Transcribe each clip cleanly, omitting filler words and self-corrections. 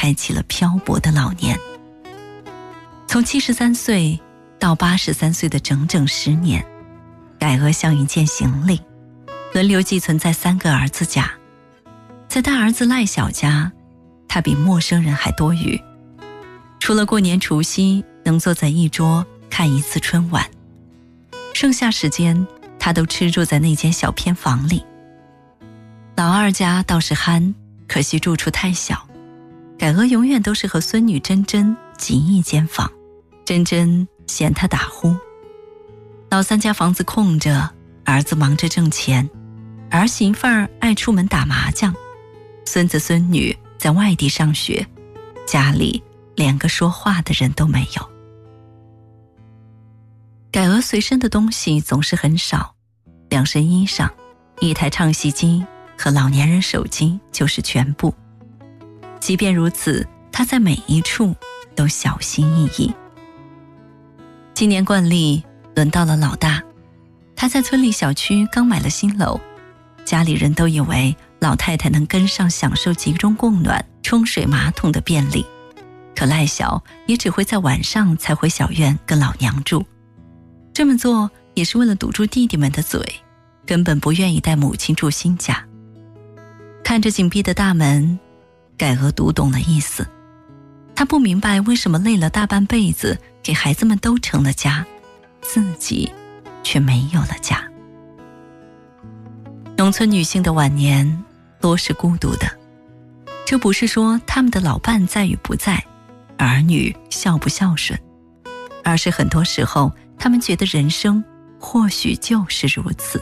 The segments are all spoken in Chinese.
开启了漂泊的老年。从73岁到83岁的整整10年，改娥像一件行李，轮流寄存在3个儿子家。在大儿子赖小家，他比陌生人还多余，除了过年除夕能坐在一桌看一次春晚，剩下时间他都吃住在那间小偏房里。老二家倒是憨，可惜住处太小，改娥永远都是和孙女珍珍挤一间房，珍珍嫌他打呼。老三家房子空着，儿子忙着挣钱，儿媳妇儿爱出门打麻将，孙子孙女在外地上学，家里连个说话的人都没有。改娥随身的东西总是很少，2身衣裳、1台唱戏机和老年人手机就是全部。即便如此，她在每一处都小心翼翼。今年惯例轮到了老大，他在村里小区刚买了新楼，家里人都以为老太太能跟上享受集中供暖、冲水马桶的便利，可赖小也只会在晚上才回小院跟老娘住。这么做也是为了堵住弟弟们的嘴，根本不愿意带母亲住新家。看着紧闭的大门，改娥读懂了意思。她不明白为什么累了大半辈子，给孩子们都成了家，自己却没有了家。农村女性的晚年多是孤独的，这不是说他们的老伴在与不在，儿女孝不孝顺，而是很多时候他们觉得人生或许就是如此。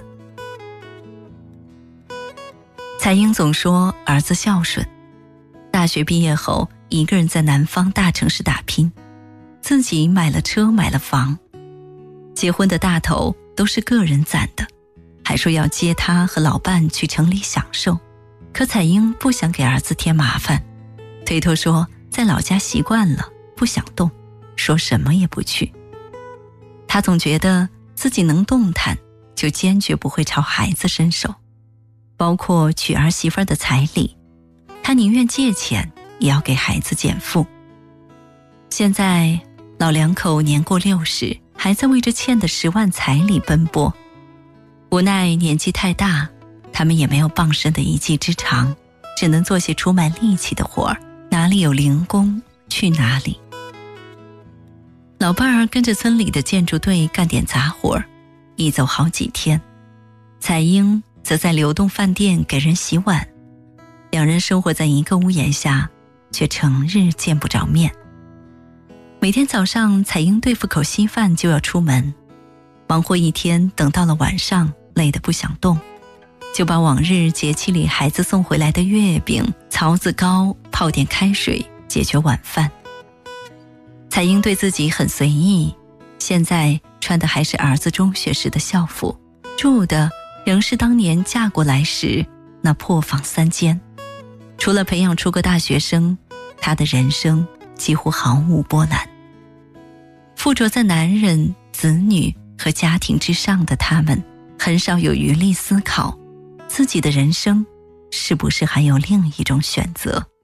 彩英总说儿子孝顺，大学毕业后一个人在南方大城市打拼，自己买了车买了房，结婚的大头都是个人攒的，还说要接他和老伴去城里享受。可彩英不想给儿子添麻烦，推脱说在老家习惯了，不想动，说什么也不去。他总觉得自己能动弹，就坚决不会朝孩子伸手，包括娶儿媳妇的彩礼，他宁愿借钱也要给孩子减负。现在老两口年过60，还在为着欠的10万彩礼奔波，无奈年纪太大，他们也没有傍身的一技之长，只能做些出卖力气的活儿，哪里有零工去哪里。老伴儿跟着村里的建筑队干点杂活，一走好几天，彩英则在流动饭店给人洗碗，两人生活在一个屋檐下，却成日见不着面。每天早上彩英对付口稀饭就要出门，忙活一天，等到了晚上累得不想动，就把往日节气里孩子送回来的月饼、槽子糕泡点开水解决晚饭。彩英对自己很随意，现在穿的还是儿子中学时的校服，住的仍是当年嫁过来时那破房3间。除了培养出个大学生，她的人生几乎毫无波澜。附着在男人、子女和家庭之上的他们，很少有余力思考自己的人生是不是还有另一种选择。